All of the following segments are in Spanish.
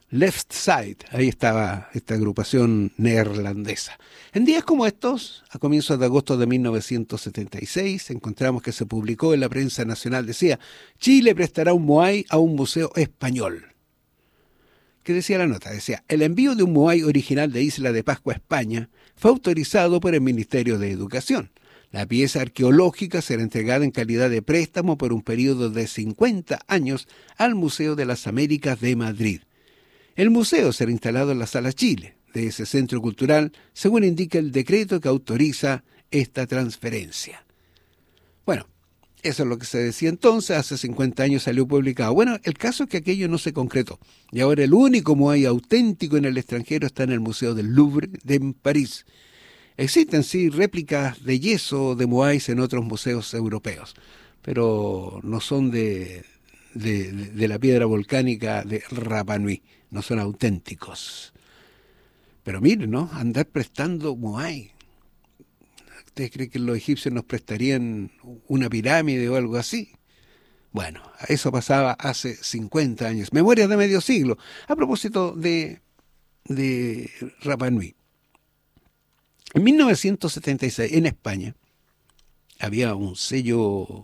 Left Side, ahí estaba esta agrupación neerlandesa. En días como estos, a comienzos de agosto de 1976, encontramos que se publicó en la prensa nacional, decía, Chile prestará un Moai a un museo español. ¿Qué decía la nota? Decía, el envío de un Moai original de Isla de Pascua, España, fue autorizado por el Ministerio de Educación. La pieza arqueológica será entregada en calidad de préstamo por un periodo de 50 años al Museo de las Américas de Madrid. El museo será instalado en la Sala Chile de ese centro cultural, según indica el decreto que autoriza esta transferencia. Bueno, eso es lo que se decía entonces, hace 50 años salió publicado. Bueno, el caso es que aquello no se concretó. Y ahora el único Moai auténtico en el extranjero está en el Museo del Louvre en París. Existen, sí, réplicas de yeso de Moais en otros museos europeos, pero no son de la piedra volcánica de Rapa Nui, no son auténticos. Pero miren, ¿no? Andar prestando Moai. ¿Ustedes creen que los egipcios nos prestarían una pirámide o algo así? Bueno, eso pasaba hace 50 años. Memorias de medio siglo. A propósito de Rapa Nui. En 1976, en España, había un sello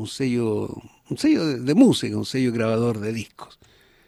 de música, un sello grabador de discos.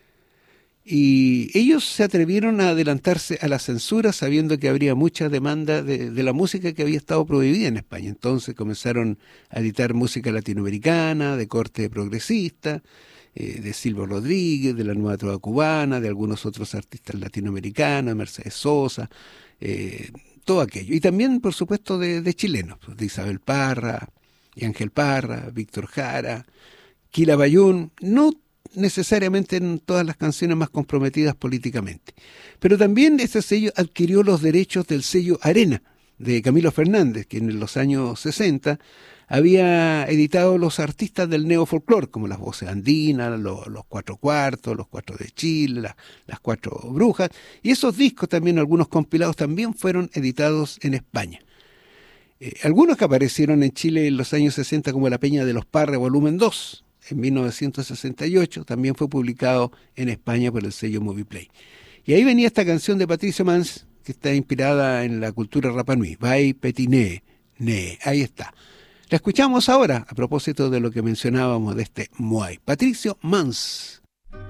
Y ellos se atrevieron a adelantarse a la censura sabiendo que habría mucha demanda de la música que había estado prohibida en España. Entonces comenzaron a editar música latinoamericana, de corte progresista, de Silvio Rodríguez, de la Nueva Trova Cubana, de algunos otros artistas latinoamericanos, Mercedes Sosa, todo aquello. Y también, por supuesto, de chilenos, de Isabel Parra, y Ángel Parra, Víctor Jara, Quila Bayún, no necesariamente en todas las canciones más comprometidas políticamente. Pero también este sello adquirió los derechos del sello Arena, de Camilo Fernández, que en los años 60 había editado los artistas del neofolclor, como las voces andinas, los cuatro cuartos, los cuatro de Chile, las cuatro brujas, y esos discos también, algunos compilados, también fueron editados en España. Algunos que aparecieron en Chile en los años 60, como La Peña de los Parra, volumen 2, en 1968, también fue publicado en España por el sello Moviplay. Y ahí venía esta canción de Patricio Mans, que está inspirada en la cultura Rapa Nui, Vai Petiné, Ne, ahí está. La escuchamos ahora, a propósito de lo que mencionábamos de este Moai. Patricio Mans.